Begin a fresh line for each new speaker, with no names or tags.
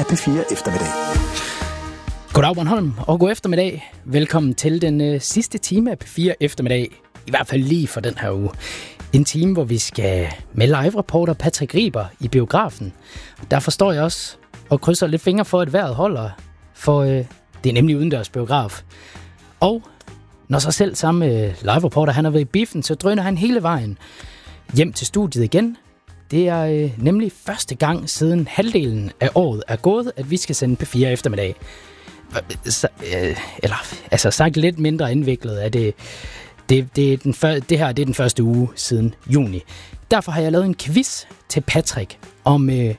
af P4 Eftermiddag.
Goddag Bornholm, og god eftermiddag. Velkommen til den sidste time af P4 Eftermiddag. I hvert fald lige for den her uge. En time, hvor vi skal med live-reporter Patrick Riber i biografen. Derfor står jeg også og krydser lidt fingre for, at vejret holder. For det er nemlig udendørs biograf. Og når så selv samme live-reporter han har været i biffen, så drøner han hele vejen hjem til studiet igen. Det er nemlig første gang siden halvdelen af året er gået, at vi skal sende P4 Eftermiddag. Eller sagt lidt mindre indviklet, at det her er den første uge siden juni. Derfor har jeg lavet en quiz til Patrick om